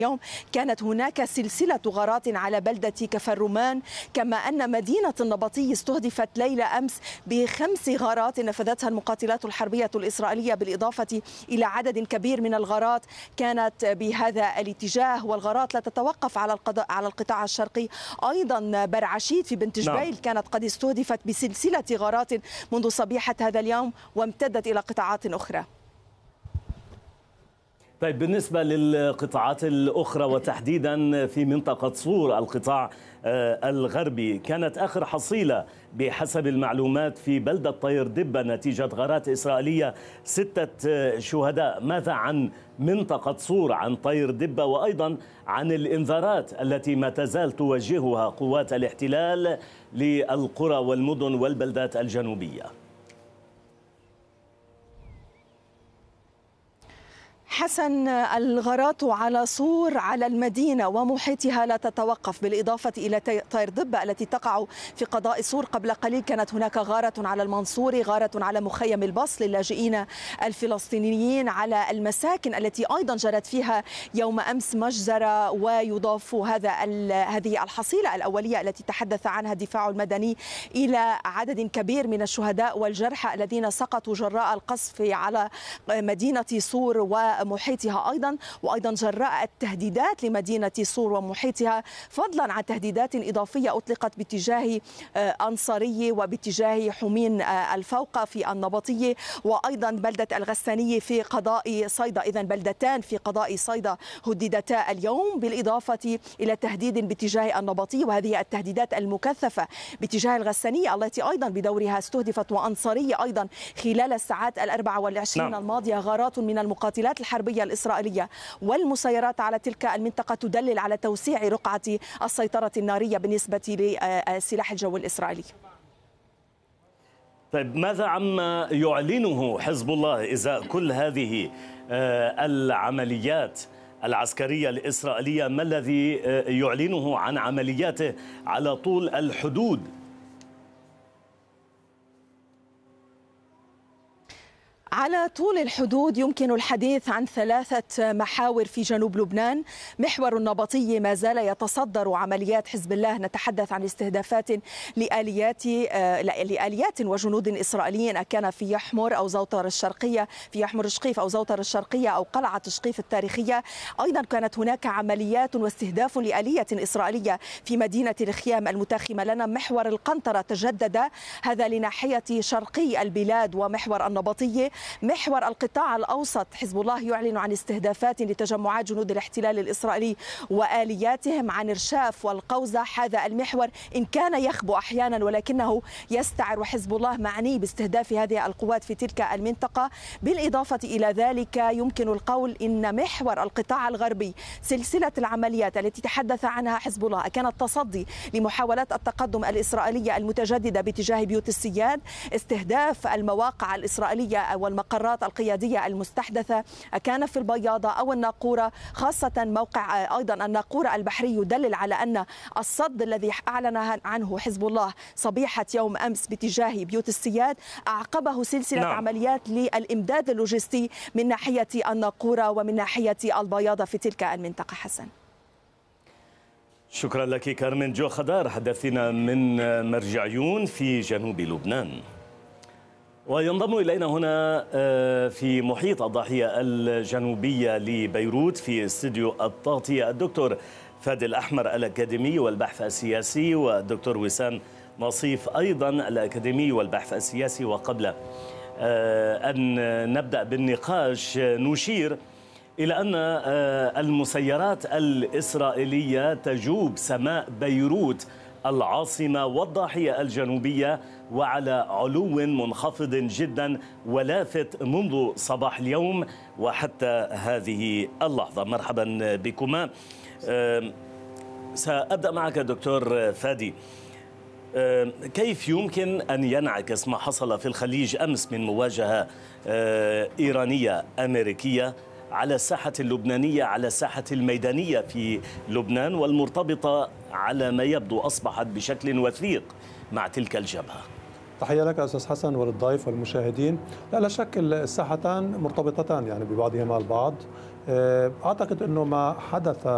اليوم كانت هناك سلسلة غارات على بلدة كفر الرومان، كما أن مدينة النبطي استهدفت ليلة أمس ب5 غارات نفذتها المقاتلات الحربية الإسرائيلية، بالإضافة إلى عدد كبير من الغارات كانت بهذا الاتجاه، والغارات لا تتوقف على القطاع الشرقي. أيضا برعشيد في بنت جبيل كانت قد استهدفت بسلسلة غارات منذ صبيحة هذا اليوم وامتدت إلى قطاعات أخرى. طيب، بالنسبة للقطاعات الأخرى وتحديدا في منطقة صور القطاع الغربي، كانت آخر حصيلة بحسب المعلومات في بلدة طير دبة نتيجة غارات إسرائيلية 6 شهداء. ماذا عن منطقة صور، عن طير دبة، وأيضا عن الإنذارات التي ما تزال توجهها قوات الاحتلال للقرى والمدن والبلدات الجنوبية؟ حسن، الغارات على صور على المدينة ومحيطها لا تتوقف، بالإضافة إلى طير دبة التي تقع في قضاء صور. قبل قليل كانت هناك غارة على المنصوري، غارة على مخيم البص للاجئين الفلسطينيين، على المساكن التي أيضا جرت فيها يوم أمس مجزرة. ويضاف هذه الحصيلة الأولية التي تحدث عنها الدفاع المدني إلى عدد كبير من الشهداء والجرحى الذين سقطوا جراء القصف على مدينة صور ومحيطها وأيضا جراء التهديدات لمدينة صور ومحيطها، فضلا عن تهديدات إضافية أطلقت باتجاه أنصارية وباتجاه حمين الفوقة في النبطية، وأيضا بلدة الغسانية في قضاء صيدا. إذن بلدتان في قضاء صيدا هددتا اليوم، بالإضافة إلى تهديد باتجاه النبطية، وهذه التهديدات المكثفة باتجاه الغسانية التي أيضا بدورها استهدفت، وأنصارية أيضا خلال الساعات 24 الماضية. غارات من المقاتلات الحربية الإسرائيلية والمسيرات على تلك المنطقة تدلل على توسيع رقعة السيطرة النارية بالنسبة لسلاح الجو الإسرائيلي. طيب، ماذا عما يعلنه حزب الله إزاء كل هذه العمليات العسكرية الإسرائيلية؟ ما الذي يعلنه عن عملياته على طول الحدود؟ على طول الحدود يمكن الحديث عن 3 محاور في جنوب لبنان. محور النبطي ما زال يتصدر عمليات حزب الله، نتحدث عن استهدافات لآليات وجنود إسرائيليين، كان في يحمر أو زوطر الشرقية، في يحمر شقيف أو زوطر الشرقية أو قلعة شقيف التاريخية. أيضا كانت هناك عمليات واستهداف لآلية إسرائيلية في مدينة الخيام المتاخمة لنا. محور القنطرة تجدد، هذا لناحية شرقي البلاد ومحور النبطية. محور القطاع الأوسط حزب الله يعلن عن استهدافات لتجمعات جنود الاحتلال الإسرائيلي وآلياتهم عن رشاف والقوزة. هذا المحور إن كان يخبو أحيانا ولكنه يستعر، وحزب الله معني باستهداف هذه القوات في تلك المنطقة. بالإضافة إلى ذلك يمكن القول إن محور القطاع الغربي سلسلة العمليات التي تحدث عنها حزب الله كانت تصدي لمحاولات التقدم الإسرائيلية المتجددة باتجاه بيوت السياد، استهداف المواقع الإسرائيلية والمقرات القيادية المستحدثة، كان في البياضة أو الناقورة، خاصة موقع أيضا الناقورة البحري يدلل على أن الصد الذي أعلن عنه حزب الله صبيحة يوم أمس باتجاه بيوت السياد أعقبه سلسلة عمليات للإمداد اللوجستي من ناحية الناقورة ومن ناحية البياضة في تلك المنطقة. حسن، شكرا لك كارمن جو خضار، حدثنا من مرجعيون في جنوب لبنان. وينضم إلينا هنا في محيط الضاحية الجنوبية لبيروت في استوديو التغطية الدكتور فادي الأحمر الأكاديمي والبحث السياسي، والدكتور وسام نصيف أيضا الأكاديمي والبحث السياسي. وقبل أن نبدأ بالنقاش نشير إلى أن المسيرات الإسرائيلية تجوب سماء بيروت العاصمة والضاحية الجنوبية وعلى علو منخفض جدا ولافت منذ صباح اليوم وحتى هذه اللحظة. مرحبا بكما. سأبدأ معك دكتور فادي. كيف يمكن أن ينعكس ما حصل في الخليج أمس من مواجهة إيرانية أمريكية على الساحة اللبنانية، على الساحة الميدانية في لبنان، والمرتبطة على ما يبدو أصبحت بشكل وثيق مع تلك الجبهة؟ تحية لك أستاذ حسن وللضيف والمشاهدين. لا شك الساحتان مرتبطتان يعني ببعضهما البعض. أعتقد أنه ما حدث